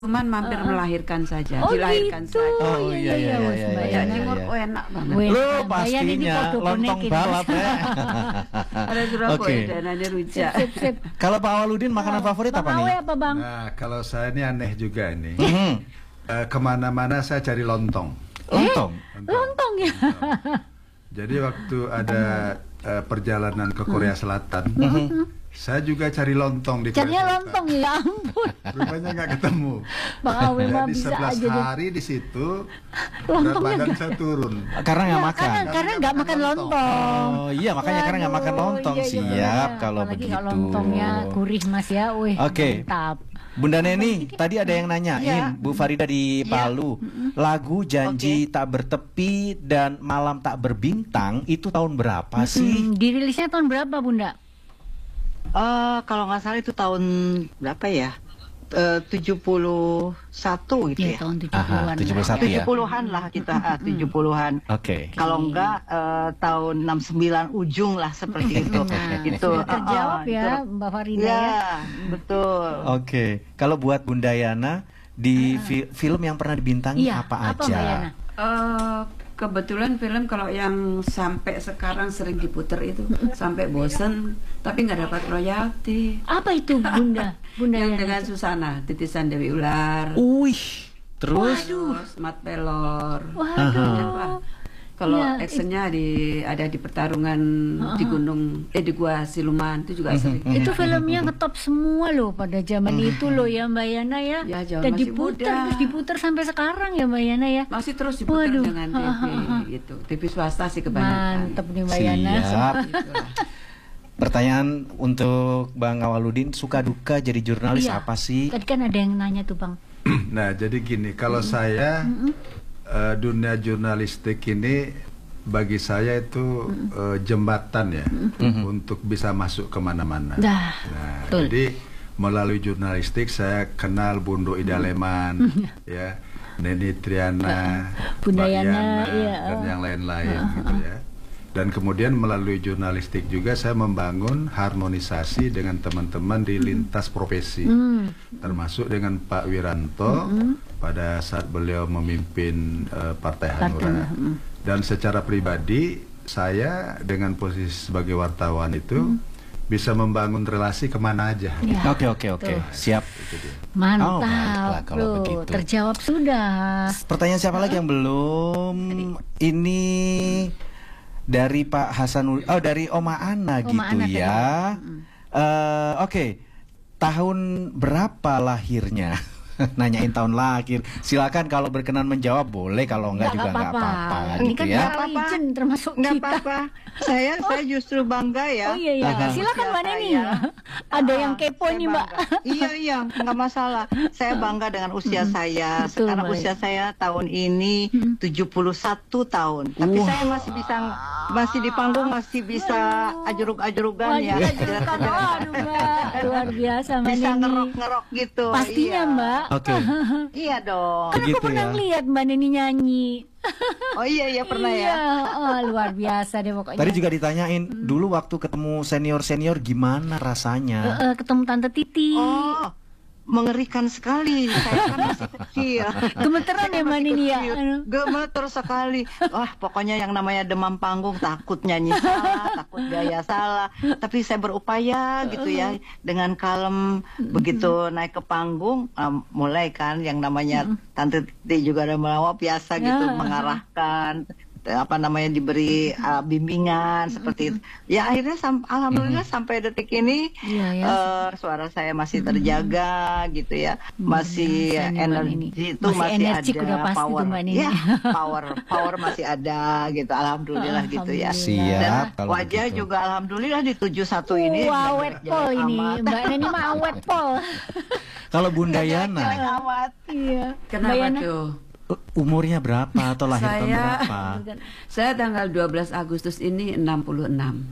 Cuman mampir melahirkan saja, Oh dilahirkan gitu. saja. Oh iya iya iya. Ya, Timur enak banget. Lo pastinya lontong balap ya. Ada Surabaya Oke. dananya rujak. Sip. Kalau Pak Awaludin makanan favorit Bang apa Awe nih? apa Bang? Nah, kalau saya ini aneh juga ini. Mhm. Kemana-mana saya cari lontong. Lontong. Lontong ya. Jadi waktu ada perjalanan ke Korea Selatan, saya juga cari lontong di Korea Carinya Selatan. lontong ya ampun. Rupanya nggak ketemu. Bang Awe mah Jadi bisa 11 aja deh. hari di situ berat Lontongnya badan saya turun. Karena nggak Ya, makan. karena nggak makan lontong. Oh iya makanya karena nggak makan Waduh, lontong. iya, iya, Siap iya. kalau Apalagi begitu. kalau lontongnya gurih Mas ya. Wih, Oke. mantap. Bunda Neni, tadi ada yang nanyain, Bu Farida di Palu, lagu Janji Tak Bertepi dan Malam Tak Berbintang itu tahun berapa sih? Dirilisnya tahun berapa Bunda? Kalau nggak salah itu tahun berapa ya? 71 gitu Ya, ya. tahun Aha, 70-an. 71 ya. 70-an lah kita, 70-an. Oke. Kalau enggak tahun 69 ujung lah seperti itu. Nah, Itu sudah terjawab ya itu. Mbak Farida Ya, ya. betul. Oke. Kalau buat Bunda Yana di film yang pernah dibintangi Iya, apa apa Mbak aja? Yana? Kebetulan film kalau yang sampai sekarang sering diputer itu sampai bosen, tapi nggak dapat royalti. Apa itu Bunda? Bunda Yang Yana. dengan Susana, Titisan Dewi Ular, Wih, terus terus Mat Pelor. Waduh. Kalau Iya, actionnya ada di pertarungan di gunung di Gua Siluman itu juga sering. Itu filmnya ngetop semua loh pada zaman itu loh ya Mbak Yana ya. Ya, zaman Dan masih diputer muda. terus diputer sampai sekarang ya Mbak Yana ya. Masih terus diputar Waduh. dengan TV gitu. TV swasta sih kebanyakan. Mantep nih Mbak Yana. siap. Itulah. Pertanyaan untuk Bang Awaludin, suka duka jadi jurnalis Iya. apa sih? Tadi kan ada yang nanya tuh Bang. Nah, jadi gini, kalau saya dunia jurnalistik ini bagi saya itu jembatan ya untuk bisa masuk kemana-mana. Dah, Nah, betul. jadi melalui jurnalistik saya kenal Bundo Ida Leman, ya, Neni Triana, Bunda Mbak Yana, Yana, iya. dan yang lain-lain gitu ya. Dan kemudian melalui jurnalistik juga saya membangun harmonisasi dengan teman-teman di lintas profesi, termasuk dengan Pak Wiranto pada saat beliau memimpin Partai Hanura. Dan secara pribadi saya dengan posisi sebagai wartawan itu bisa membangun relasi kemana aja. Ya. Oke, siap. Mantap. Oh, baiklah kalau Loh, begitu. terjawab sudah. Pertanyaan siapa lagi yang belum? Ini dari Pak Hasanul, dari Oma Ana gitu Ana tadi. ya. Oke, tahun berapa lahirnya? Nanyain tahun lahir. Silakan kalau berkenan menjawab boleh, kalau enggak juga enggak apa-apa Ini gitu kan ya. legend termasuk Nggak kita. apa-apa. Saya justru bangga ya. Oh iya iya. Aha. Silakan Mbak Usia Neni. saya. Ada yang kepo Saya nih Mbak. bangga. Iya, nggak masalah. Saya bangga dengan usia saya. Betul, Sekarang Mbak. usia saya tahun ini 71 tahun. Tapi saya masih di panggung masih bisa ajrug-ajrugan ya. Waduh, waduh Mbak, luar biasa Mbak Bisa Neni. ngerok-ngerok gitu. Pastinya Iya. Mbak. Oke. Iya dong. Kan aku Begitu pernah ya. lihat Mbak Neni nyanyi. Oh iya pernah Iya, ya. oh, luar biasa deh pokoknya. Tadi juga ditanyain dulu waktu ketemu senior-senior gimana rasanya? Ketemu Tante Titi. Oh, mengerikan sekali. Saya kan masih kecil. Gemeteran ya Mbak Neni ya. Gemeter sekali. Wah, pokoknya yang namanya demam panggung, takut nyanyi salah, takut gaya salah. Tapi saya berupaya gitu ya, dengan kalem. Begitu naik ke panggung, mulai kan yang namanya Tante Titi juga ada melawak biasa gitu, mengarahkan. Diberi bimbingan seperti itu. Ya akhirnya alhamdulillah sampai detik ini suara saya masih terjaga gitu ya. Masih energi itu masih energik ada, udah pasti power. tuh Mbak Neni. Ya, power masih ada gitu. Alhamdulillah gitu ya. Siap, Dan kalau wajah begitu. juga alhamdulillah di 71 ini. Awet pol ini. Mbak Neni mah awet pol. Kalau Bunda Yana, Amat. Iya. Mbak Kenapa Yana? tuh? umurnya berapa atau lahir tahun berapa? Saya tanggal 12 Agustus ini 66.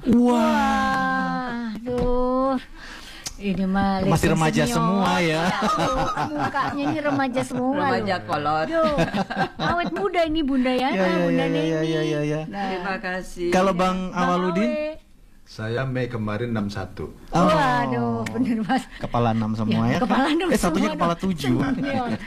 Wah, tuh. Ini mah Masih legend remaja senior. semua ya. Mukanya ini remaja semua. Remaja loh. kolot. Duh, awet muda ini Bunda Yana, Ya, ya, Bunda ya, Neni. ya, ya, ya, ya. Nah, Terima kasih. Kalau Bang Awaludin, Saya Mei kemarin 61. Oh. Waduh, bener Mas. Kepala 6 semua ya. Kepala 6 satunya semua kepala dong. 7. Iya.